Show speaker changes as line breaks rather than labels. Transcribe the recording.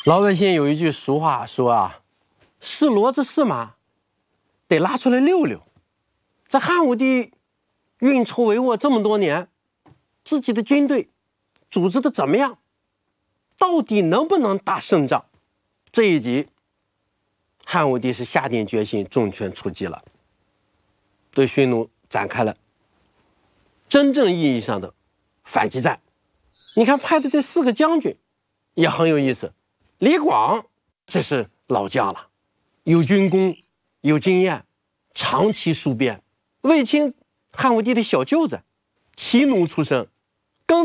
老百姓有一句俗话说啊，是骡子是马，得拉出来溜溜。这汉武帝运筹帷幄这么多年，自己的军队组织的怎么样？到底能不能打胜仗？这一集，汉武帝是下定决心重拳出击了，对匈奴展开了真正意义上的反击战。你看派的这4个将军也很有意思。李广这是老将了，有军功，有经验，长期戍边。卫青汉武帝的小舅子，骑奴出身，